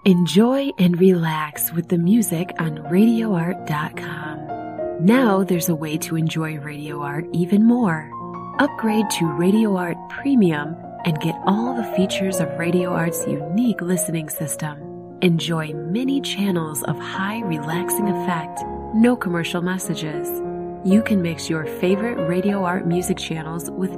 Enjoy and relax with the music on RadioArt.com. Now there's a way to enjoy Radio Art even more. Upgrade to Radio Art Premium and get all the features of Radio Art's unique listening system. Enjoy many channels of high relaxing effect, no commercial messages. You can mix your favorite Radio Art music channels with